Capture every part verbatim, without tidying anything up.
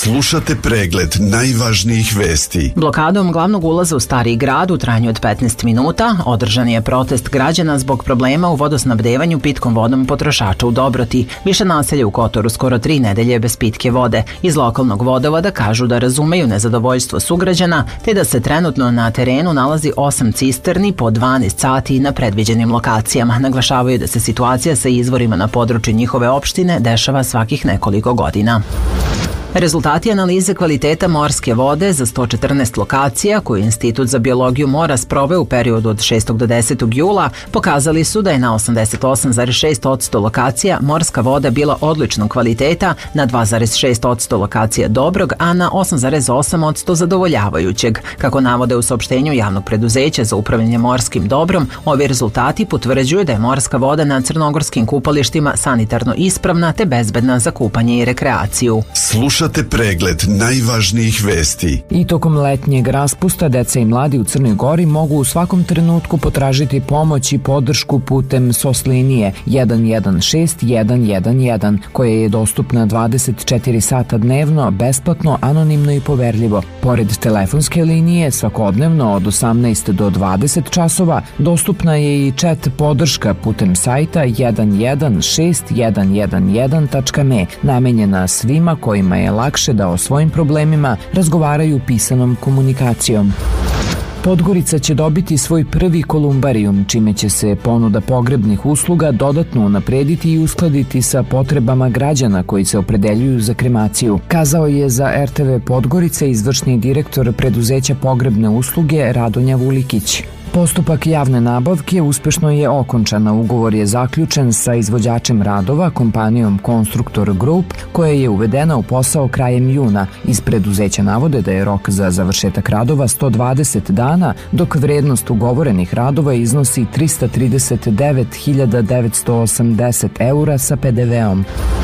Slušate pregled najvažnijih vesti. Blokadom glavnog ulaza u Stari grad u trajanju od petnaest minuta održan je protest građana zbog problema u vodosnabdevanju pitkom vodom potrošača u Dobroti. Više naselja u Kotoru skoro tri nedelje bez pitke vode. Iz lokalnog vodovoda kažu da razumeju nezadovoljstvo sugrađana, te da se trenutno na terenu nalazi osam cisterni po dvanaest sati na predviđenim lokacijama. Naglašavaju da se situacija sa izvorima na području njihove opštine dešava svakih nekoliko godina. Rezultati analize kvaliteta morske vode za sto četrnaest lokacija koju Institut za biologiju mora sproveo u periodu od šestog do desetog jula pokazali su da je na osamdeset osam zarez šest posto lokacija morska voda bila odličnog kvaliteta, na dva zarez šest posto lokacija dobrog, a na osam zarez osam posto zadovoljavajućeg. Kako navode u saopštenju javnog preduzeća za upravljanje morskim dobrom, ovi rezultati potvrđuju da je morska voda na crnogorskim kupalištima sanitarno ispravna te bezbedna za kupanje i rekreaciju. Slušate pregled najvažnijih vesti. I tokom letnjeg raspusta deca i mladi u Crnoj Gori mogu u svakom trenutku potražiti pomoć i podršku putem S O S linije jedan jedan šest jedan jedan jedan, koja je dostupna dvadeset četiri sata dnevno, besplatno, anonimno i poverljivo. Pored telefonske linije, svakodnevno od osamnaest do dvadeset časova, dostupna je i chat podrška putem sajta jedan jedan šest jedan jedan jedan tačka me, namenjena svima kojima je lakše da o svojim problemima razgovaraju pisanom komunikacijom. Podgorica će dobiti svoj prvi kolumbarijum, čime će se ponuda pogrebnih usluga dodatno unaprediti i uskladiti sa potrebama građana koji se opredeljuju za kremaciju, kazao je za R T V Podgorica izvršni direktor preduzeća pogrebne usluge Radonja Vulikić. Postupak javne nabavke uspešno je okončan, a ugovor je zaključen sa izvođačem radova, kompanijom Konstruktor Group, koja je uvedena u posao krajem juna. Iz preduzeća navode da je rok za završetak radova sto dvadeset dana, dok vrednost ugovorenih radova iznosi trista trideset devet hiljada devetsto osamdeset eura sa P D V-om.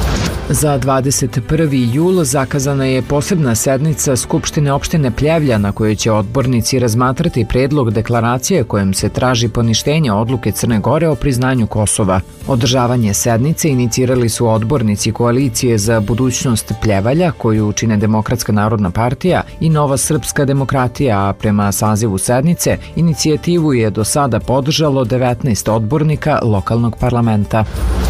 Za dvadeset prvi jul zakazana je posebna sednica Skupštine opštine Pljevlja na kojoj će odbornici razmatrati predlog deklaracije kojom se traži poništenje odluke Crne Gore o priznanju Kosova. Održavanje sednice inicirali su odbornici Koalicije za budućnost Pljevalja, koju čine Demokratska narodna partija i Nova srpska demokratija, a prema sazivu sednice inicijativu je do sada podržalo devetnaest odbornika lokalnog parlamenta.